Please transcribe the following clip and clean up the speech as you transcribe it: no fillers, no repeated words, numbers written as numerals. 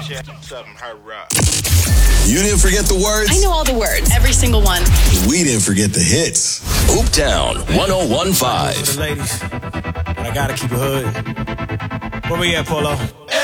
You didn't forget the words? I know all the words, every single one. We didn't forget the hits. Hooptown 1015. For the ladies, but I gotta keep it hood. Where we at, Polo?